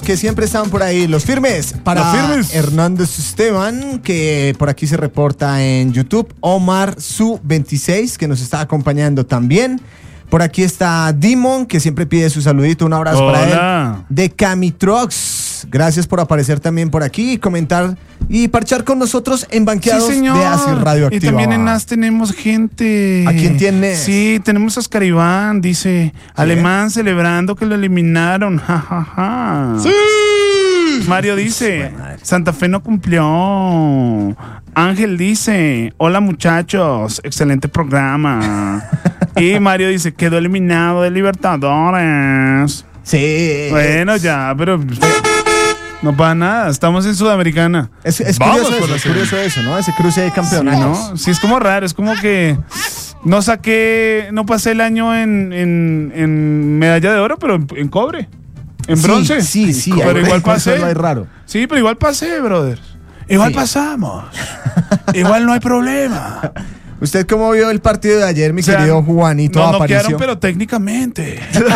Que siempre están por ahí, los firmes. Para Hernández Esteban, que por aquí se reporta en YouTube. Omar Su26, que nos está acompañando también. Por aquí está Dimon, que siempre pide su saludito. Un abrazo para él. De Camitrox, gracias por aparecer también por aquí y comentar y parchar con nosotros en Banqueados de Acid Radioactiva. Y también en NAS tenemos gente. ¿A quién tienes? Sí, tenemos a Oscar Iván, dice, Alemán celebrando que lo eliminaron. Ja, ja, ja. ¡Sí! Mario dice, Santa Fe no cumplió. Ángel dice, hola muchachos, excelente programa. Y Mario dice, quedó eliminado de Libertadores. Sí. Bueno, ya, pero no pasa nada, estamos en Sudamericana. Es curioso eso, ¿no? Ese cruce de campeonatos. Sí, ¿no? Sí, es como raro, es como que no pasé el año en medalla de oro, pero en cobre. En bronce. Sí. Pero igual pasé. No hay raro. Sí, pero igual pasé, brother. Igual pasamos. Igual no hay problema. ¿Usted cómo vio el partido de ayer, mi querido Juanito? No noquearon, pero técnicamente.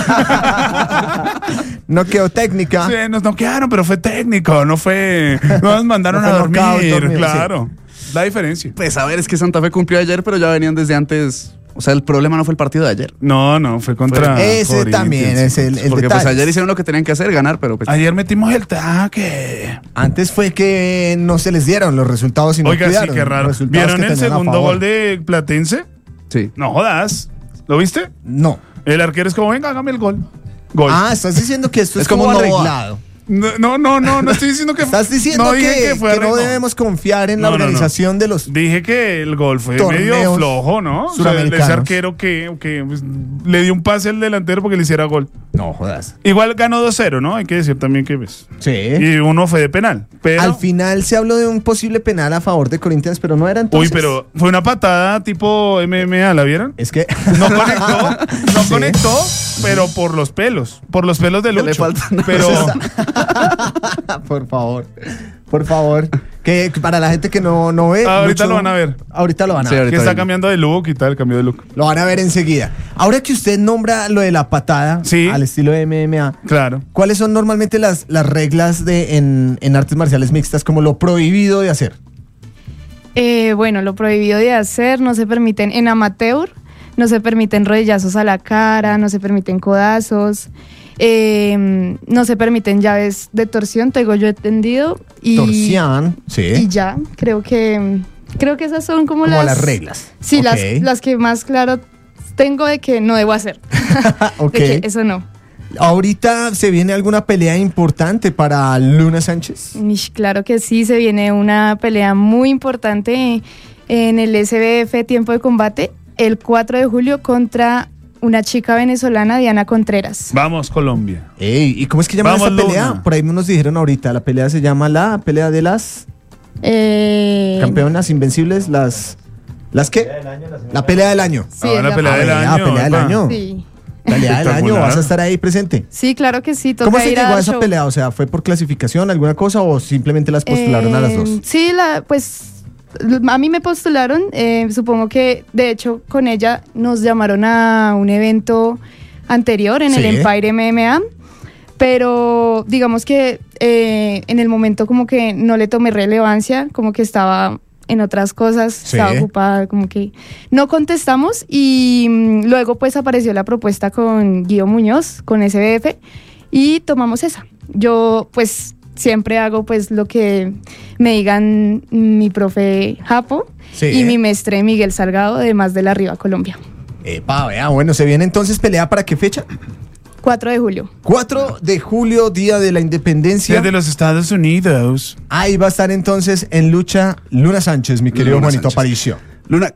No quedó técnica. Sí, nos noquearon, pero fue técnico. No nos mandaron a dormir. Claro. Sí. La diferencia. Pues a ver, es que Santa Fe cumplió ayer, pero ya venían desde antes. O sea, el problema no fue el partido de ayer. No, fue contra ese también es el porque detalle. Pues ayer hicieron lo que tenían que hacer, ganar, pero pues ayer metimos el taque. Antes fue que no se les dieron los resultados y no Oiga, cuidaron. sí, qué raro. ¿Vieron el segundo gol de Platense? Sí. No jodas. ¿Lo viste? No. El arquero es como, venga, hágame el gol. Ah, estás diciendo que esto es como arreglado. No estoy diciendo que... Estás diciendo que no debemos confiar en la organización de los... Dije que el gol fue medio flojo, ¿no? O sea, ese arquero que pues, le dio un pase al delantero porque le hiciera gol. No jodas. Igual ganó 2-0, ¿no? Hay que decir también que ves. Sí. Y uno fue de penal. Pero... Al final se habló de un posible penal a favor de Corinthians, pero no era entonces... Uy, pero fue una patada tipo MMA, ¿la vieron? Es que... No conectó, pero por los pelos de Lucho. Le faltan... Pero... Por favor. Que para la gente que no ve... Ahorita Lucho, lo van a ver. Ahorita lo van a ver. Que está cambiando de look y tal, cambio de look. Lo van a ver enseguida. Ahora que usted nombra lo de la patada al estilo de MMA, claro. ¿Cuáles son normalmente las reglas en artes marciales mixtas como lo prohibido de hacer? Bueno, lo prohibido de hacer, no se permiten en amateur, no se permiten rodillazos a la cara, no se permiten codazos, no se permiten llaves de torsión, tengo yo entendido. Torsión, sí. Y ya, creo que esas son como las reglas. Sí, okay. las que más claro tengo de que no debo hacer. Okay. De que eso no. ¿Ahorita se viene alguna pelea importante para Luna Sánchez? Claro que sí, se viene una pelea muy importante en el SBF Tiempo de Combate el 4 de julio contra una chica venezolana, Diana Contreras. Vamos, Colombia. Ey, ¿y cómo es que llaman esa pelea? Luna. Por ahí nos dijeron ahorita, la pelea se llama la pelea de las campeonas invencibles, ¿las qué? La pelea del año. Sí, la pelea del año. La pelea del año. Sí. Pelea del año, ¿vas a estar ahí presente? Sí, claro que sí. ¿Cómo se llegó a esa pelea? O sea, ¿fue por clasificación, alguna cosa o simplemente las postularon a las dos? Sí, pues a mí me postularon, supongo que de hecho con ella nos llamaron a un evento anterior en el Empire MMA, pero digamos que en el momento como que no le tomé relevancia, como que estaba en otras cosas, estaba ocupada, como que no contestamos y luego pues apareció la propuesta con Guido Muñoz, con SBF y tomamos esa. Yo pues siempre hago pues lo que me digan mi profe Japo y mi mestre Miguel Salgado de Más de la Riva, Colombia. Vea, bueno, ¿se viene entonces pelea para qué fecha? 4 de julio. 4 de julio, Día de la Independencia. De los Estados Unidos. Ahí va a estar entonces en lucha Luna Sánchez, mi querido Juanito Aparicio. Luna,